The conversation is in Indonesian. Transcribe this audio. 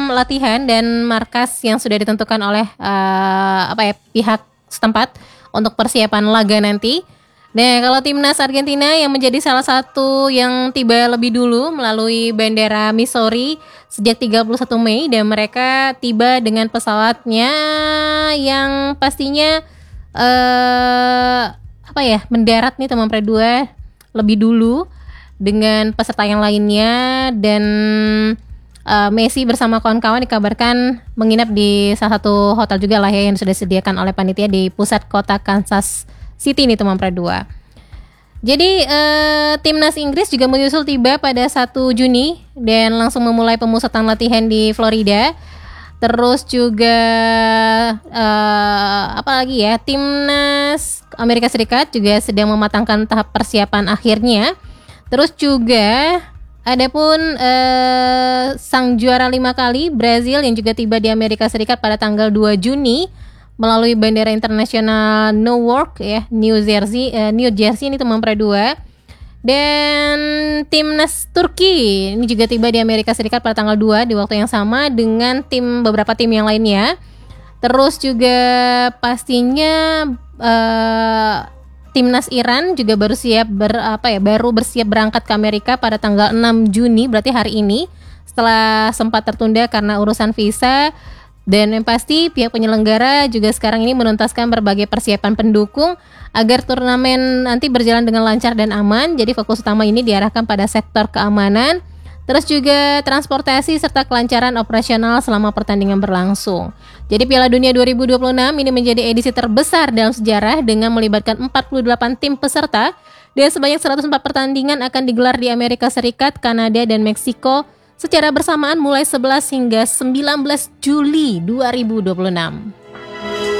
latihan dan markas yang sudah ditentukan oleh pihak setempat untuk persiapan laga nanti. Nah, kalau timnas Argentina yang menjadi salah satu yang tiba lebih dulu melalui bandara Missouri sejak 31 Mei dan mereka tiba dengan pesawatnya yang pastinya mendarat nih teman Pre2 lebih dulu dengan peserta yang lainnya dan Messi bersama kawan-kawan dikabarkan menginap di salah satu hotel juga lah ya yang sudah disediakan oleh panitia di pusat kota Kansas City nih teman Pre2. Jadi timnas Inggris juga menyusul tiba pada 1 Juni dan langsung memulai pemusatan latihan di Florida. Terus juga timnas Amerika Serikat juga sedang mematangkan tahap persiapan akhirnya. Terus juga adapun sang juara 5 kali Brazil yang juga tiba di Amerika Serikat pada tanggal 2 Juni melalui bandara internasional Newark ya, New Jersey ini teman Pre2. Dan timnas Turki ini juga tiba di Amerika Serikat pada tanggal 2 di waktu yang sama dengan beberapa tim yang lainnya. Terus juga pastinya timnas Iran juga baru bersiap berangkat ke Amerika pada tanggal 6 Juni, berarti hari ini, setelah sempat tertunda karena urusan visa. Dan yang pasti pihak penyelenggara juga sekarang ini menuntaskan berbagai persiapan pendukung agar turnamen nanti berjalan dengan lancar dan aman. Jadi fokus utama ini diarahkan pada sektor keamanan, terus juga transportasi serta kelancaran operasional selama pertandingan berlangsung. Jadi Piala Dunia 2026 ini menjadi edisi terbesar dalam sejarah dengan melibatkan 48 tim peserta dan sebanyak 104 pertandingan akan digelar di Amerika Serikat, Kanada, dan Meksiko secara bersamaan mulai 11 hingga 19 Juli 2026.